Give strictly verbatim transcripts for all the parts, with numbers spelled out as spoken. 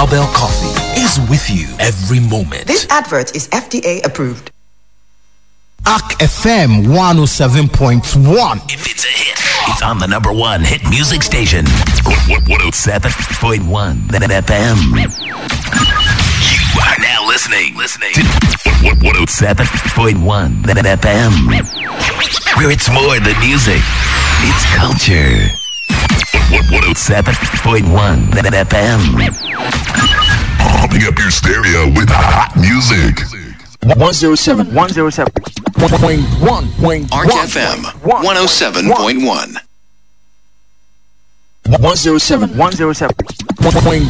Cowbell Coffee is with you every moment. This advert is F D A approved. A K F M one oh seven point one. If it's a hit, it's on the number one hit music station. one oh seven point one F M. You are now listening, listening to one oh seven point one F M. Where it's more than music, it's culture. one oh seven point one F M. Pumping up your stereo with hot music. one oh seven, one oh seven point one. A K F M one oh seven point one. one oh seven, one oh seven point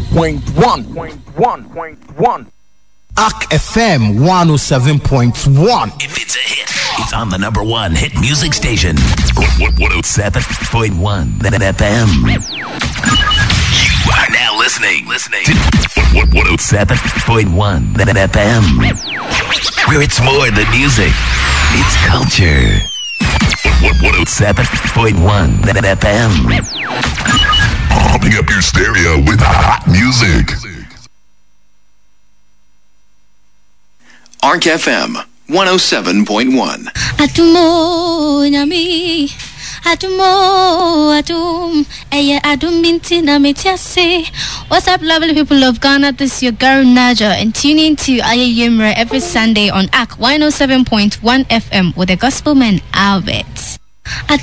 one. A K F M one oh seven point one. If it's a hit, it's on the number one hit music station. one oh seven point one F M. You are now listening, listening to one oh seven point one F M. Where it's more than music, it's culture. one oh seven point one F M. Pumping up your stereo with hot music. A K F M one oh seven point one. Atumo nyami, atumo atum, eye adum binti na metiase. What's up, lovely people of Ghana? This is your girl Naja, and tune in to Aye Yimre every Sunday on A K one oh seven point one F M with the gospelman Albert.